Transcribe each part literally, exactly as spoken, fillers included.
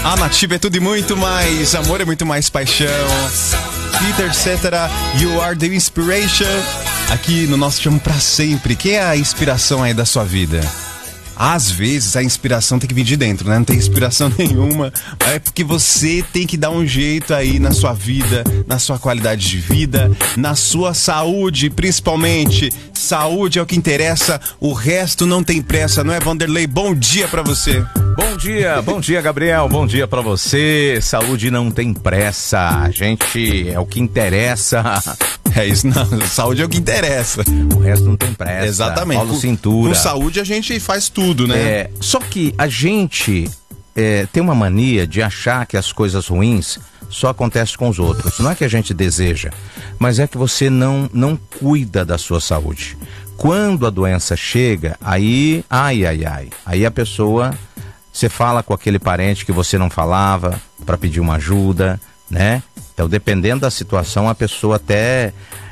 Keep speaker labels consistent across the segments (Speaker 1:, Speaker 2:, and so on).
Speaker 1: A Nativa é tudo e muito mais. Amor é muito mais paixão. Peter Cetera, You Are The Inspiration. Aqui no nosso Te Amo Pra Sempre. Quem é a inspiração aí da sua vida? Às vezes a inspiração tem que vir de dentro, né? Não tem inspiração nenhuma. É porque você tem que dar um jeito aí na sua vida, na sua qualidade de vida, na sua saúde, principalmente. Saúde é o que interessa, o resto não tem pressa, não é, Vanderlei? Bom dia pra você.
Speaker 2: Bom dia, bom dia, Gabriel. Bom dia pra você. Saúde não tem pressa. Gente, é o que interessa.
Speaker 1: É isso, não. Saúde é o que interessa.
Speaker 2: O resto não tem pressa.
Speaker 1: Exatamente.
Speaker 2: Paulo Cintura.
Speaker 1: Com saúde a gente faz tudo, né?
Speaker 2: É, só que a gente é, tem uma mania de achar que as coisas ruins só acontecem com os outros. Não é que a gente deseja, mas é que você não, não cuida da sua saúde. Quando a doença chega, aí, ai, ai, ai. Aí a pessoa, você fala com aquele parente que você não falava para pedir uma ajuda, né? Então, dependendo da situação, a pessoa até,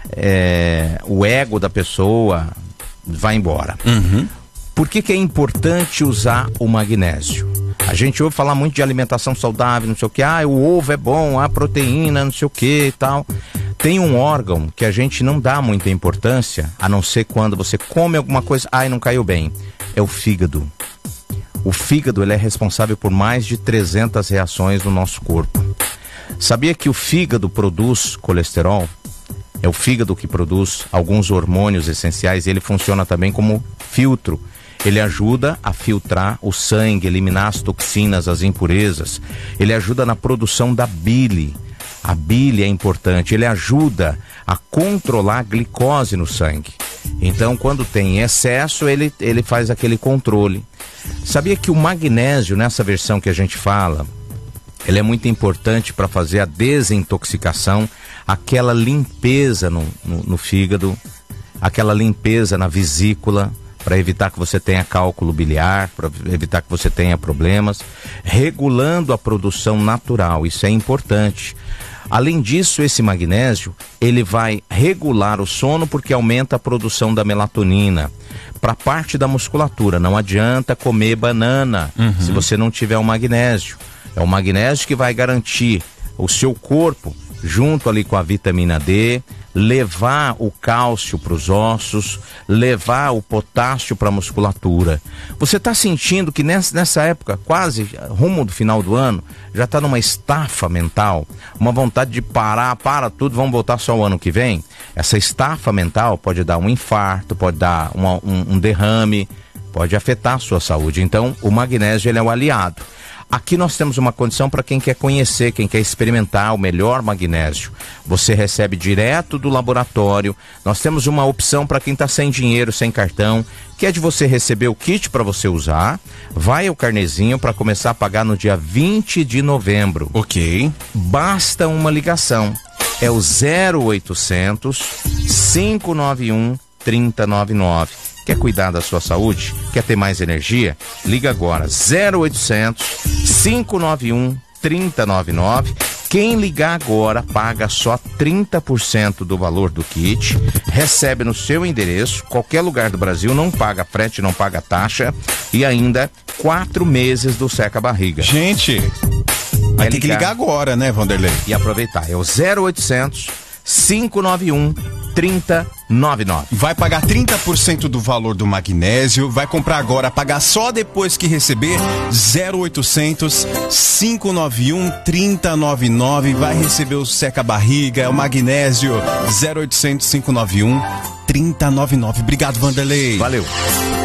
Speaker 2: é, o ego da pessoa vai embora.
Speaker 1: Uhum.
Speaker 2: Por que que é importante usar o magnésio? A gente ouve falar muito de alimentação saudável, não sei o que, ah, o ovo é bom, a proteína, não sei o que e tal. Tem um órgão que a gente não dá muita importância, a não ser quando você come alguma coisa, ai, não caiu bem, é o fígado. O fígado, ele é responsável por mais de trezentas reações no nosso corpo. Sabia que o fígado produz colesterol? É o fígado que produz alguns hormônios essenciais e ele funciona também como filtro. Ele ajuda a filtrar o sangue, eliminar as toxinas, as impurezas. Ele ajuda na produção da bile. A bile é importante. Ele ajuda a controlar a glicose no sangue. Então, quando tem excesso, ele, ele faz aquele controle. Sabia que o magnésio, nessa versão que a gente fala, ele é muito importante para fazer a desintoxicação, aquela limpeza no, no, no fígado, aquela limpeza na vesícula, para evitar que você tenha cálculo biliar, para evitar que você tenha problemas, regulando a produção natural, isso é importante. Além disso, esse magnésio, ele vai regular o sono porque aumenta a produção da melatonina. Para a parte da musculatura, não adianta comer banana uhum. se você não tiver o magnésio. É o magnésio que vai garantir o seu corpo, junto ali com a vitamina D, levar o cálcio para os ossos, levar o potássio para a musculatura. Você está sentindo que nessa, nessa época, quase rumo do final do ano, já está numa estafa mental, uma vontade de parar, para tudo, vamos voltar só o ano que vem? Essa estafa mental pode dar um infarto, pode dar uma, um, um derrame, pode afetar a sua saúde. Então, o magnésio, ele é o aliado. Aqui nós temos uma condição para quem quer conhecer, quem quer experimentar o melhor magnésio. Você recebe direto do laboratório. Nós temos uma opção para quem está sem dinheiro, sem cartão, que é de você receber o kit para você usar. Vai o carnezinho para começar a pagar no dia vinte de novembro.
Speaker 1: Ok.
Speaker 2: Basta uma ligação. É o zero oitocentos, cinco nove um, três zero nove nove. Quer cuidar da sua saúde? Quer ter mais energia? Liga agora, zero oitocentos, cinco nove um, três zero nove nove. Quem ligar agora paga só trinta por cento do valor do kit, recebe no seu endereço, qualquer lugar do Brasil, não paga frete, não paga taxa e ainda quatro meses do seca-barriga.
Speaker 1: Gente, vai ter que ligar agora, né, Vanderlei?
Speaker 2: E aproveitar, é o zero oitocentos, cinco nove um, três zero nove nove.
Speaker 1: Vai pagar trinta por cento do valor do magnésio, vai comprar agora, pagar só depois que receber. Zero oitocentos, cinco nove um, três zero nove nove. Vai receber o seca-barriga, é o magnésio. Zero oitocentos, cinco nove um, três zero nove nove. Obrigado, Vanderlei.
Speaker 2: Valeu.